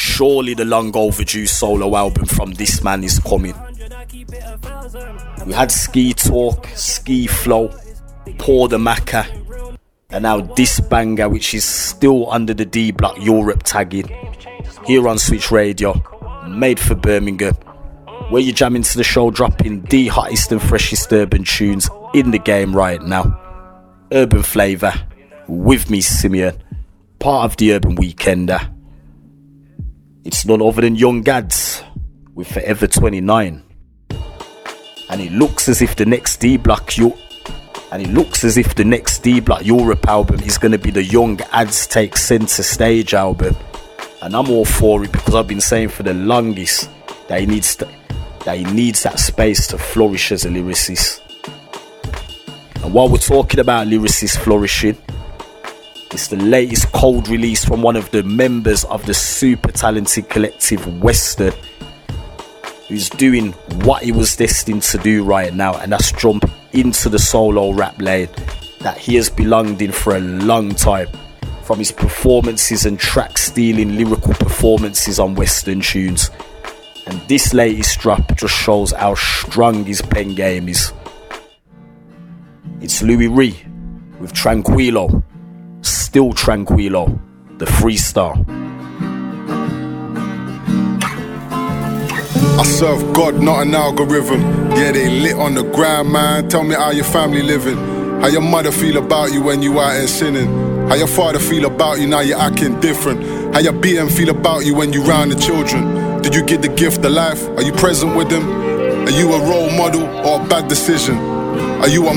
Surely the long overdue solo album from this man is coming. We had Ski Talk, Ski Flow, Pour the Macca, and now this banger, which is still under the D Block Europe tagging, here on Switch Radio, made for Birmingham, where you jam into the show, dropping the hottest and freshest urban tunes in the game right now. Urban Flavour, with me Simeon, part of the Urban Weekender. It's none other than Young Gads with Forever 29. And it looks as if the next D Block Europe album is going to be the Young Ads Take Centre Stage album. And I'm all for it, because I've been saying for the longest that he needs that space to flourish as a lyricist. And while we're talking about lyricists flourishing, it's the latest cold release from one of the members of the super talented collective Western, who's doing what he was destined to do right now, and that's jump into the solo rap lane that he has belonged in for a long time, from his performances and track stealing lyrical performances on Western tunes. And this latest drop just shows how strong his pen game is. It's Louis Ree with Tranquilo, Still Tranquilo, the freestyle. I serve God, not an algorithm. Yeah, they lit on the ground, man. Tell me how your family living. How your mother feel about you when you out here sinning. How your father feel about you now you're acting different. How your BM feel about you when you round the children. Did you get the gift of life? Are you present with them? Are you a role model or a bad decision? Are you a